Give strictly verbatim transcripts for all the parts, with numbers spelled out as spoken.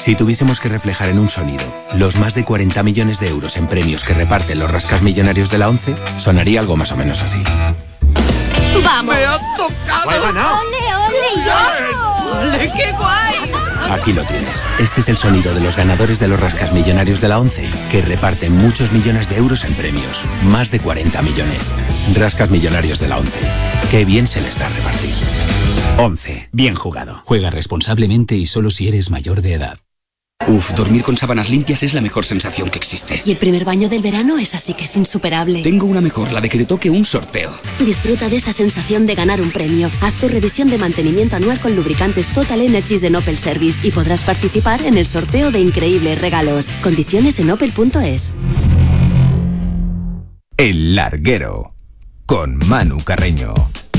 Si tuviésemos que reflejar en un sonido los más de cuarenta millones de euros en premios que reparten los rascasmillonarios de la ONCE, sonaría algo más o menos así. ¡Vamos! ¡Me has tocado! ¡He ganado! ¡Ole, ole, yo! ¡Ole, qué guay! Aquí lo tienes. Este es el sonido de los ganadores de los rascasmillonarios de la ONCE, que reparten muchos millones de euros en premios. Más de cuarenta millones. Rascasmillonarios de la ONCE. Qué bien se les da repartir. ONCE. Bien jugado. Juega responsablemente y solo si eres mayor de edad. Uf, dormir con sábanas limpias es la mejor sensación que existe. Y el primer baño del verano es así que es insuperable. Tengo una mejor, la de que te toque un sorteo. Disfruta de esa sensación de ganar un premio. Haz tu revisión de mantenimiento anual con lubricantes Total Energies de Opel Service y podrás participar en el sorteo de increíbles regalos. Condiciones en opel punto es. El Larguero, con Manu Carreño.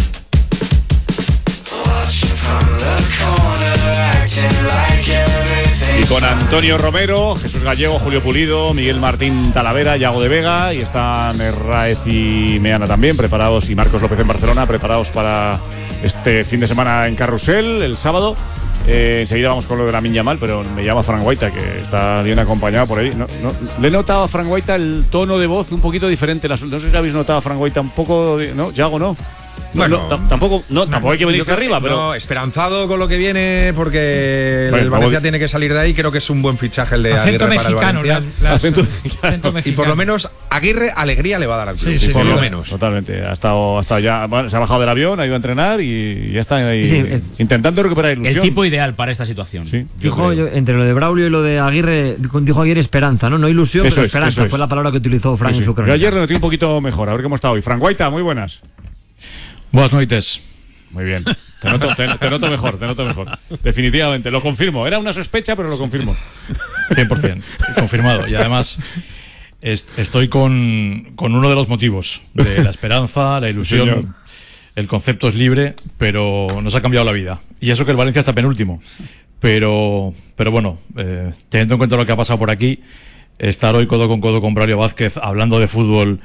Y con Antonio Romero, Jesús Gallego, Julio Pulido, Miguel Martín Talavera, Yago de Vega, y están Herráez y Meana también preparados, y Marcos López en Barcelona, preparados para este fin de semana en Carrusel, el sábado. Eh, enseguida vamos con lo de la Minya Mal, pero me llama Frank Guaita, que está bien acompañado por ahí. No, no, le he notado a Frank Guaita el tono de voz un poquito diferente. No sé si habéis notado a Frank Guaita un poco, ¿no? Yago, ¿no? Bueno, no, no, tampoco, no, no, tampoco hay que venirse arriba, pero no, esperanzado con lo que viene, porque bueno, el Valencia tiene que salir de ahí. Creo que es un buen fichaje el de acento Aguirre mexicano, para el Valencia. La, la, acento, acento y por lo menos Aguirre alegría le va a dar al club. Sí, sí, por sí, lo sí, menos. Totalmente. Ha estado, ha estado ya, bueno, se ha bajado del avión, ha ido a entrenar y ya está ahí, sí, es, intentando recuperar ilusión. El tipo ideal para esta situación. Sí, dijo yo, entre lo de Braulio y lo de Aguirre, dijo Aguirre esperanza, ¿no? No ilusión, eso pero es, esperanza. Es. Fue la palabra que utilizó Frank sí, en su crónica. Yo ayer lo noté un poquito mejor. A ver cómo está hoy. Frank Guaita, muy buenas. Buenas noches. Muy bien. Te noto, te, te noto mejor, te noto mejor. Definitivamente, lo confirmo. Era una sospecha, pero lo confirmo. cien por ciento, confirmado. Y además est estoy con, con uno de los motivos de la esperanza, la ilusión. Sí, el concepto es libre, pero nos ha cambiado la vida. Y eso que el Valencia está penúltimo. Pero, pero bueno, eh, teniendo en cuenta lo que ha pasado por aquí, estar hoy codo con codo con Braulio Vázquez hablando de fútbol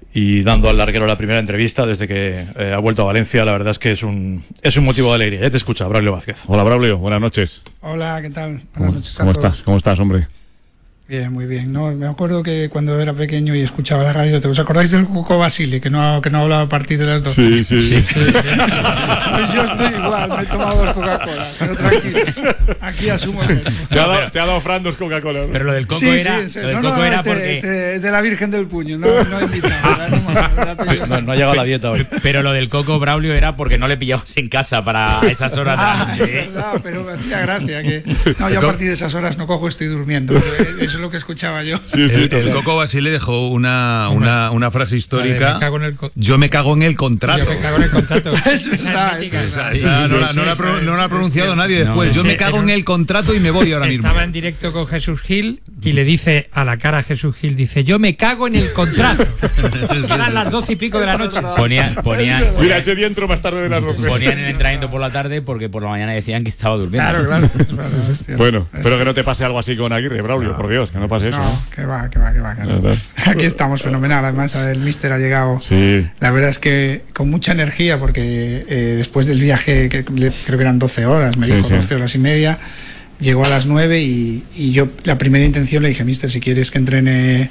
y dando al larguero la primera entrevista desde que eh, ha vuelto a Valencia, la verdad es que es un es un motivo de alegría. Ya te escucha, Braulio Vázquez. Hola, Braulio, buenas noches. Hola, ¿qué tal? Buenas ¿Cómo, noches a ¿cómo todos. estás? ¿Cómo estás, hombre? Bien, muy bien. No, me acuerdo que cuando era pequeño y escuchaba la radio, ¿os acordáis del Coco Basile, que no, que no hablaba a partir de las dos? Sí, sí, sí. sí, sí, sí, sí. Pues yo estoy igual, me he tomado dos Coca-Cola, pero tranquilo, aquí asumo que... Te ha dado, te ha dado Fran dos Coca-Cola, ¿no? Pero lo del Coco sí, era, sí, lo del no, Coco no, era este, porque... Este, es de la Virgen del Puño, no, no he invitado. no, no, no ha llegado la dieta hoy. Pero lo del Coco, Braulio, era porque no le pillabas en casa para esas horas de la noche. Ah, es verdad, pero me hacía gracia que... No, yo a partir de esas horas no cojo, estoy durmiendo. Eso es lo que escuchaba yo. Sí, sí, el, el Coco Basile dejó una, una, una frase histórica. Me cago en el yo me cago en el contrato. Yo me cago en el contrato. Es verdad. Esa, esa no, la, no, la, pro, no la ha pronunciado nadie después. No, yo me cago en el contrato y me voy ahora mismo. Estaba en directo con Jesús Gil y le dice a la cara a Jesús Gil, dice, yo me cago en el contrato. Eran las doce y pico de la noche. Ponían, ponían, Mira, ese día entro más tarde de las doce. Ponían el entrenamiento por la tarde porque por la mañana decían que estaba durmiendo. Claro, claro. claro bueno, espero que no te pase algo así con Aguirre, Braulio, no. Por Dios, que no pase eso. No, ¿eh? que va, que va, que va. Que no. Aquí estamos, fenomenal. Además, el míster ha llegado. Sí. La verdad es que con mucha energía, porque eh, después del viaje, que creo que eran doce horas, me sí, dijo sí. doce horas y media, llegó a las nueve y, y yo la primera intención le dije, míster, si quieres que entrene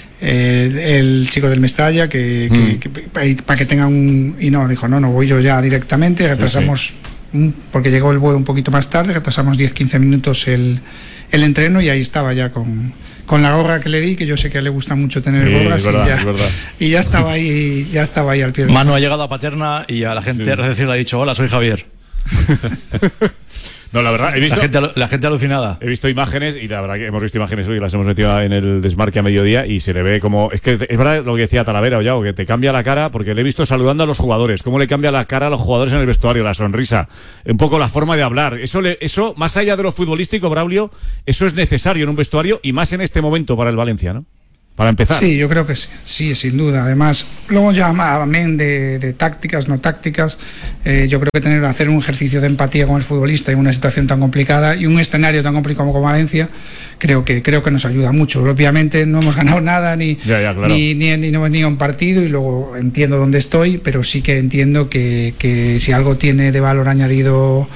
eh, el chico del Mestalla, que, mm. que, que para que tenga un... Y no, dijo, no, no, voy yo ya directamente, retrasamos, sí, sí. Un, porque llegó el vuelo un poquito más tarde, retrasamos diez a quince minutos el, el entreno y ahí estaba ya con... con la gorra que le di, que yo sé que le gusta mucho tener sí, gorras, verdad, y, ya, y ya estaba ahí, ya estaba ahí al pie. Manu ha llegado a Paterna y a la gente, sí. es decir, le ha dicho, hola, soy Javier. No, la verdad, he visto, la, gente, la gente alucinada. He visto imágenes y la verdad que hemos visto imágenes hoy, las hemos metido en el desmarque a mediodía y se le ve como... Es que es verdad lo que decía Talavera, Ollao, que te cambia la cara, porque le he visto saludando a los jugadores, cómo le cambia la cara a los jugadores en el vestuario, la sonrisa, un poco la forma de hablar. Eso, le, eso más allá de lo futbolístico, Braulio, eso es necesario en un vestuario y más en este momento para el Valencia, ¿no? Para empezar. Sí, yo creo que sí, sí, sin duda. Además, luego ya amén de, de tácticas, no tácticas, eh, yo creo que tener hacer un ejercicio de empatía con el futbolista en una situación tan complicada y un escenario tan complicado como Valencia, creo que creo que nos ayuda mucho. Obviamente no hemos ganado nada ni ya, ya, claro. ni, ni, ni no hemos venido a un partido y luego entiendo dónde estoy, pero sí que entiendo que, que si algo tiene de valor añadido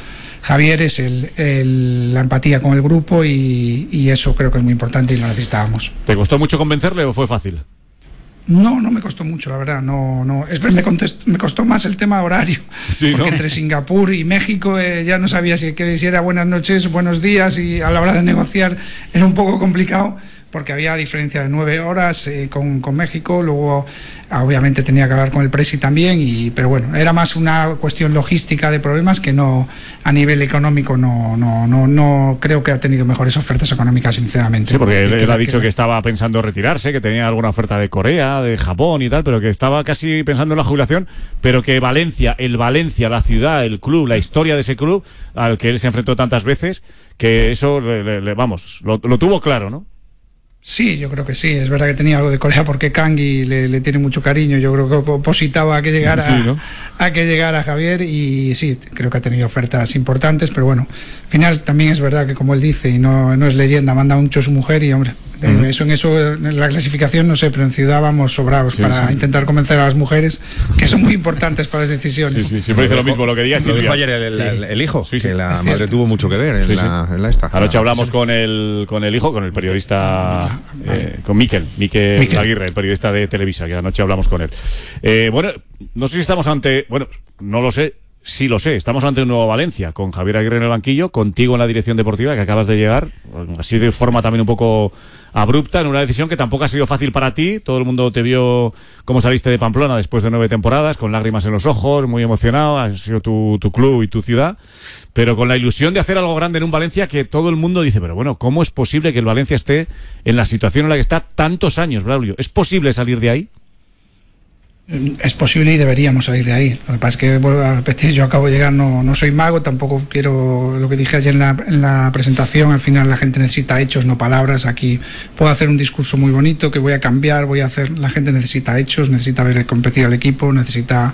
Javier es el, el, la empatía con el grupo y, y eso creo que es muy importante y lo necesitábamos. ¿Te costó mucho convencerle o fue fácil? No, no me costó mucho, la verdad. No, no. Es, me, contest, me costó más el tema horario. Sí, porque ¿no? entre Singapur y México eh, ya no sabía si, si era buenas noches, buenos días, y a la hora de negociar era un poco complicado porque había diferencia de nueve horas eh, con, con México. Luego, obviamente, tenía que hablar con el presi también, y, pero bueno, era más una cuestión logística de problemas que no a nivel económico. No, no, no, no creo que ha tenido mejores ofertas económicas, sinceramente. Sí, porque él, él que, ha dicho que, que estaba pensando retirarse, que tenía alguna oferta de Corea, de Japón y tal, pero que estaba casi pensando en la jubilación, pero que Valencia, el Valencia, la ciudad, el club, la historia de ese club, al que él se enfrentó tantas veces, que eso, le, le, vamos, lo, lo tuvo claro, ¿no? Sí, yo creo que sí. Es verdad que tenía algo de Corea porque Kangi le, le tiene mucho cariño. Yo creo que opositaba a que llegara sí, ¿no? a que llegara Javier, y sí, creo que ha tenido ofertas importantes, pero bueno, al final también es verdad que, como él dice, y no, no es leyenda, manda mucho su mujer y, hombre, uh-huh. eso en eso, en la clasificación no sé, pero en ciudad vamos sobrados sí, para sí. intentar convencer a las mujeres, que son muy importantes para las decisiones. Sí, sí, siempre dice lo mismo, lo que diga Silvia. Lo dijo ayer el, el, el, el hijo, sí, sí. que la es madre cierto. tuvo mucho que ver en, sí, la, sí. en la esta. Anoche hablamos con el, con el hijo, con el periodista, eh, con Miquel, Miquel, Miquel Aguirre, el periodista de Televisa, que anoche hablamos con él. Eh, bueno, no sé si estamos ante, bueno, no lo sé, sí lo sé, estamos ante un nuevo Valencia, con Javier Aguirre en el banquillo, contigo en la dirección deportiva, que acabas de llegar, así de forma también un poco abrupta, en una decisión que tampoco ha sido fácil para ti. Todo el mundo te vio cómo saliste de Pamplona después de nueve temporadas, con lágrimas en los ojos, muy emocionado, ha sido tu, tu club y tu ciudad, pero con la ilusión de hacer algo grande en un Valencia que todo el mundo dice, pero bueno, ¿cómo es posible que el Valencia esté en la situación en la que está tantos años, Braulio? ¿Es posible salir de ahí? Es posible y deberíamos salir de ahí. Lo que pasa es que, vuelvo a repetir, yo acabo de llegar, no, no soy mago, tampoco quiero, lo que dije ayer en la, en la presentación, al final la gente necesita hechos, no palabras. Aquí puedo hacer un discurso muy bonito, que voy a cambiar, voy a hacer, la gente necesita hechos, necesita ver competir al equipo, necesita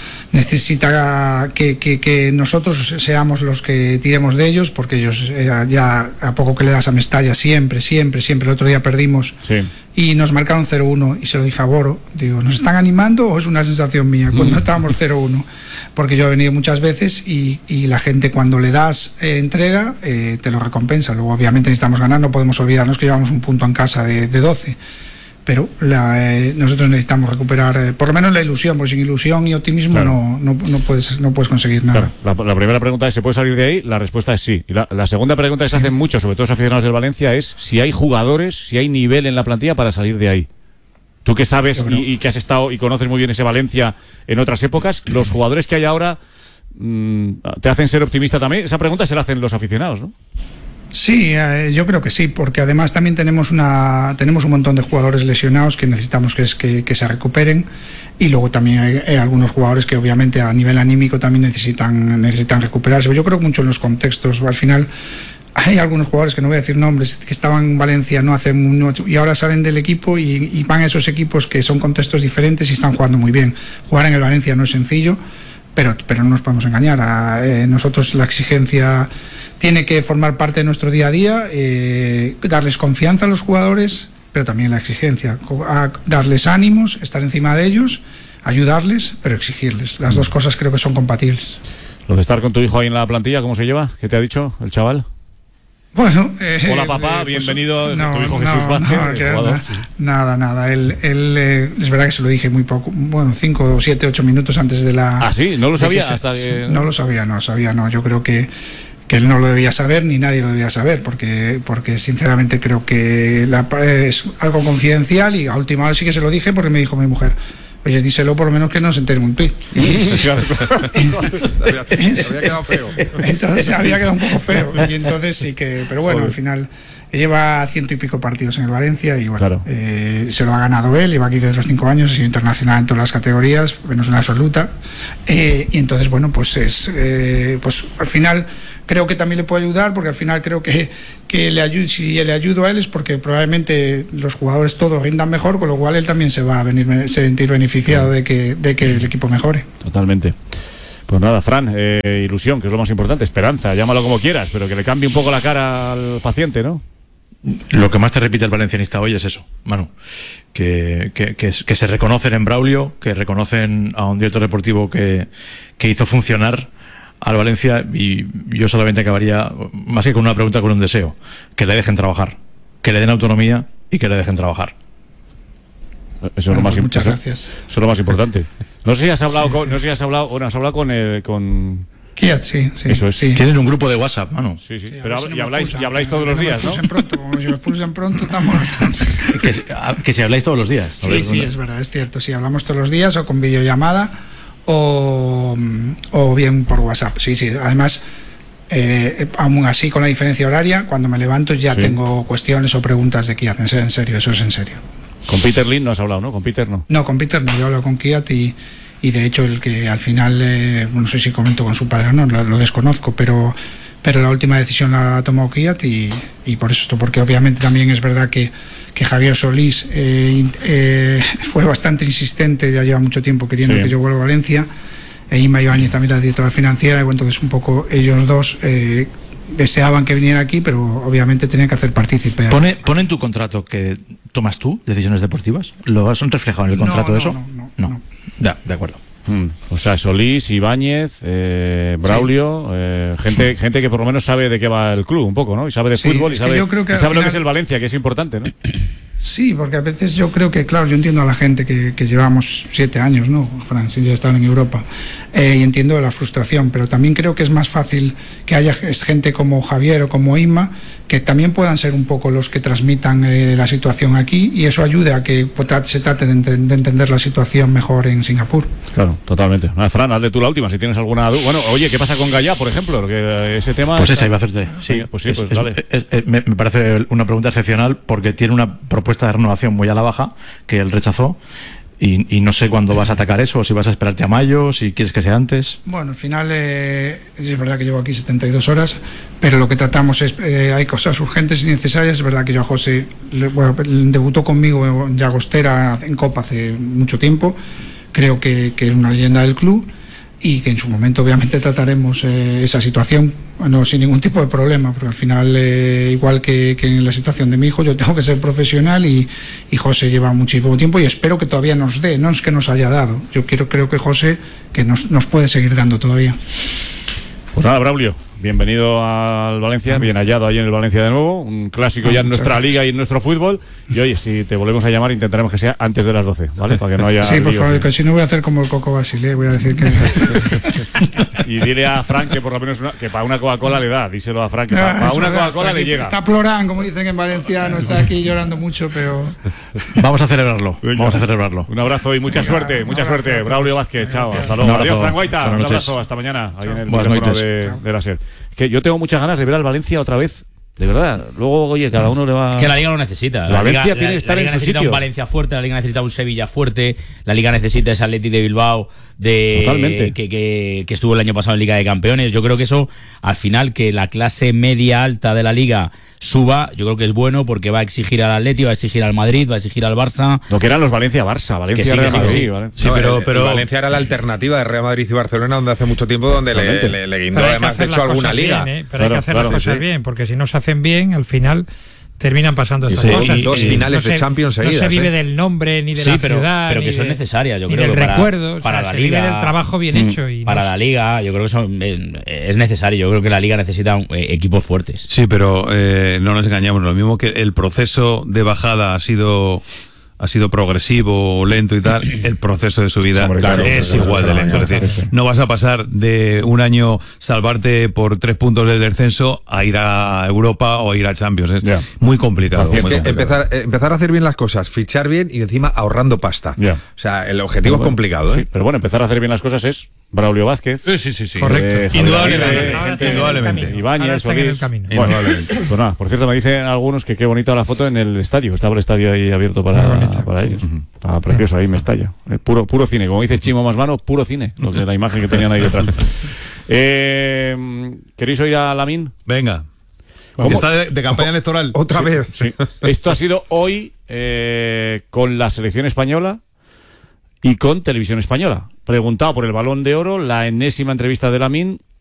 necesita que, que, que nosotros seamos los que tiremos de ellos, porque ellos eh, ya a poco que le das a Mestalla, siempre, siempre, siempre. El otro día perdimos sí. y nos marcaron cero uno, y se lo dije a Boro, digo, ¿nos están animando o es una sensación mía cuando estábamos cero uno? Porque yo he venido muchas veces y, y la gente, cuando le das eh, entrega, eh, te lo recompensa. Luego, obviamente, necesitamos ganar, no podemos olvidarnos que llevamos un punto en casa de, de doce. Pero la, eh, nosotros necesitamos recuperar eh, por lo menos la ilusión, porque sin ilusión y optimismo claro. no, no, no, puedes, no puedes conseguir nada. Claro. La, la primera pregunta es, ¿se puede salir de ahí? La respuesta es sí. Y la, la segunda pregunta que se hacen muchos, sobre todo los aficionados del Valencia, es si hay jugadores, si hay nivel en la plantilla para salir de ahí. Tú que sabes y, y que has estado y conoces muy bien ese Valencia en otras épocas, los jugadores que hay ahora mmm, te hacen ser optimista también. Esa pregunta se la hacen los aficionados, ¿no? Sí, eh, yo creo que sí, porque además también tenemos una tenemos un montón de jugadores lesionados que necesitamos que, es, que, que se recuperen, y luego también hay, hay algunos jugadores que obviamente a nivel anímico también necesitan necesitan recuperarse. Yo creo que mucho en los contextos, al final hay algunos jugadores, que no voy a decir nombres, que estaban en Valencia no hace mucho y ahora salen del equipo y, y van a esos equipos que son contextos diferentes y están jugando muy bien. Jugar en el Valencia no es sencillo, pero, pero no nos podemos engañar. A, eh, nosotros la exigencia tiene que formar parte de nuestro día a día, eh, darles confianza a los jugadores, pero también la exigencia, a darles ánimos, estar encima de ellos, ayudarles, pero exigirles. Las mm. dos cosas creo que son compatibles. Lo de estar con tu hijo ahí en la plantilla, ¿cómo se lleva? ¿Qué te ha dicho el chaval? Bueno, eh, hola papá, eh, bienvenido, pues, no, tu hijo no, Jesús Vázquez, no, el jugador. Nada, nada, nada. Él, él eh, es verdad que se lo dije muy poco, bueno, cinco, siete, ocho minutos antes de la... Ah, sí, no lo sabía que se, hasta que... No lo sabía, no sabía, no. Yo creo que que él no lo debía saber, ni nadie lo debía saber, porque porque sinceramente creo que la, es algo confidencial, y a última hora sí que se lo dije, porque me dijo mi mujer, oye, díselo por lo menos que no se entere un tuit. Había quedado feo. Entonces había quedado un poco feo, y entonces sí que, pero bueno, al final lleva ciento y pico partidos en el Valencia y bueno, claro. eh, se lo ha ganado él, lleva aquí desde los cinco años, ha sido internacional en todas las categorías, menos en la absoluta, eh, y entonces bueno, pues es eh, pues al final creo que también le puedo ayudar, porque al final creo que, que le ayudo, si le ayudo a él es porque probablemente los jugadores todos rindan mejor, con lo cual él también se va a venir sentir beneficiado de que, de que el equipo mejore. Totalmente. Pues nada, Fran, eh, ilusión, que es lo más importante, esperanza, llámalo como quieras, pero que le cambie un poco la cara al paciente, ¿no? Lo que más te repite el valencianista hoy es eso, Manu, que, que, que, que se reconocen en Braulio, que reconocen a un director deportivo que, que hizo funcionar al Valencia, y yo solamente acabaría, más que con una pregunta, con un deseo: que le dejen trabajar, que le den autonomía y que le dejen trabajar. Eso es bueno, lo más pues muchas importante. gracias. Eso es lo más importante. No sé si has hablado sí, con, sí. no sé si has hablado, bueno, has hablado con el, con Kiat, sí, sí. Eso es. Sí. Tienen un grupo de WhatsApp, mano. Sí, sí. Sí, Pero si no y habláis, expulsan, y habláis todos si los no días, me ¿no? Pronto, como si me expulsan pronto, estamos. que, que si habláis todos los días. Sí, sí, es verdad, es cierto. Sí, hablamos todos los días o con videollamada o, o bien por WhatsApp. Sí, sí. Además, eh, aún así, con la diferencia horaria, cuando me levanto ya sí. tengo cuestiones o preguntas de Kiat. En serio, eso es en serio. Con Peter Lin no has hablado, ¿no? Con Peter no. No, con Peter no. Yo hablo con Kiat y, y de hecho el que al final, eh, no sé si comento con su padre o no, lo, lo desconozco, pero, pero la última decisión la ha tomado Kiat y, y por esto, porque obviamente también es verdad que, que Javier Solís eh, eh, fue bastante insistente, ya lleva mucho tiempo queriendo sí. que yo vuelva a Valencia, e Inma Ibáñez también la directora financiera, y bueno, entonces un poco ellos dos eh, deseaban que viniera aquí, pero obviamente tenían que hacer partícipe. ¿Pone, ¿Pone en tu contrato que tomas tú decisiones deportivas? ¿Lo has reflejado en el contrato no, no, eso? No, no, no. no. Ya, de acuerdo. Hmm. O sea, Solís, Ibáñez, eh, Braulio, sí. eh, gente, gente que por lo menos sabe de qué va el club un poco, ¿no? Y sabe de sí, fútbol y sabe, yo creo que y sabe final... lo que es el Valencia, que es importante, ¿no? Sí, porque a veces yo creo que, claro, yo entiendo a la gente que, que llevamos siete años, ¿no? Fran, si ya están en Europa, eh, y entiendo la frustración, pero también creo que es más fácil que haya gente como Javier o como Inma, que también puedan ser un poco los que transmitan eh, la situación aquí, y eso ayude a que se trate de, ent de entender la situación mejor en Singapur. Claro, totalmente. Ah, Fran, hazle tú la última, si tienes alguna duda. Bueno, oye, ¿qué pasa con Gallá, por ejemplo? Porque ese tema... Pues está... esa iba a hacerte. Sí, pues sí, es, pues es, dale. Es, es, es, me parece una pregunta excepcional, porque tiene una propuesta de renovación muy a la baja, que él rechazó. Y, y no sé cuándo vas a atacar eso, o si vas a esperarte a mayo, si quieres que sea antes. Bueno, al final eh, es verdad que llevo aquí setenta y dos horas, pero lo que tratamos es, eh, hay cosas urgentes y necesarias. Es verdad que yo a José, le, bueno, debutó conmigo en Llagostera en Copa hace mucho tiempo, creo que, que es una leyenda del club, y que en su momento obviamente trataremos eh, esa situación, bueno, sin ningún tipo de problema, porque al final, eh, igual que, que en la situación de mi hijo, yo tengo que ser profesional, y, y José lleva muchísimo tiempo y espero que todavía nos dé, no es que nos haya dado, yo quiero, creo que José que nos, nos puede seguir dando todavía. Pues nada, Braulio, bienvenido al Valencia, bien hallado ahí en el Valencia de nuevo, un clásico ya en nuestra liga y en nuestro fútbol, y oye, si te volvemos a llamar intentaremos que sea antes de las doce, ¿vale? Para que no haya sí, por líos, favor, ¿eh? Que si no voy a hacer como el Coco Basile, voy a decir que... Y dile a Frank que por lo menos una, que para una Coca-Cola le da, díselo a Frank que para, para una Coca-Cola le llega. Está plorán, como dicen en valenciano, está aquí llorando mucho, pero... Vamos a celebrarlo, vamos a celebrarlo. Un abrazo y mucha suerte, mucha suerte, Braulio Vázquez, chao, hasta luego. Adiós, Frank Guaita, un abrazo, hasta mañana, ahí en el micrófono de, de la SER. Que yo tengo muchas ganas de ver al Valencia otra vez, de verdad. Luego, oye, cada uno le va... Es que la Liga lo necesita. La, la Valencia Liga, tiene que estar la, la en su necesita sitio. Un Valencia fuerte, la Liga necesita un Sevilla fuerte, la Liga necesita ese Atleti de Bilbao de Totalmente. Que, que, que estuvo el año pasado en Liga de Campeones. Yo creo que eso, al final, que la clase media alta de la Liga suba, yo creo que es bueno, porque va a exigir al Atleti, va a exigir al Madrid, va a exigir al Barça. Lo que eran los Valencia-Barça, Valencia-Real sí, Madrid. Sí, Valencia. sí, pero, pero el Valencia era la alternativa de Real Madrid y Barcelona, donde hace mucho tiempo donde le, le, le guindó además de hecho alguna liga. Bien, ¿eh? Pero claro, hay que hacer claro, las cosas sí. bien, porque si no se hacen bien, al final terminan pasando estas sí, cosas. Y dos y, finales no de se, Champions seguidas. No se vive ¿eh? del nombre ni de sí, la pero, ciudad, pero que ni son de, necesarias, yo ni creo del que para, recuerdo, para o sea, la se Liga, vive del trabajo bien mm, hecho. Y para no la Liga, yo creo que son, eh, es necesario. Yo creo que la Liga necesita eh, equipos fuertes. Sí, pero eh, no nos engañamos. Lo mismo que el proceso de bajada ha sido ha sido progresivo, lento y tal, el proceso de subida Hombre, claro, es claro, igual claro, de lento. claro, Es decir, sí, sí. no vas a pasar de un año salvarte por tres puntos del descenso a ir a Europa o a ir a Champions. Es yeah. muy complicado. Así es muy que complicado. Empezar, empezar a hacer bien las cosas, fichar bien y encima ahorrando pasta. Yeah. O sea, el objetivo bueno, es complicado. ¿eh? Sí, pero bueno, empezar a hacer bien las cosas es Braulio Vázquez. Sí, sí, sí. sí. Correcto. Eh, Indudablemente. Javier, gente, Indudablemente. Ibáñez, Solís. Bueno, Indudablemente. Pues nada, por cierto, me dicen algunos que qué bonita la foto en el estadio. Estaba el estadio ahí abierto para, bonita, para sí. ellos. Uh-huh. Estaba precioso ahí, me estalla. Eh, puro, puro cine, como dice Chimo Masmano, puro cine. Lo que la imagen que tenían ahí detrás. Eh, ¿Queréis oír a Lamine? Venga. ¿Cómo? Está de, de campaña electoral. Otra sí, vez. Sí. Esto ha sido hoy eh, con la selección española y con Televisión Española. Preguntado por el Balón de Oro, la enésima entrevista de Lamine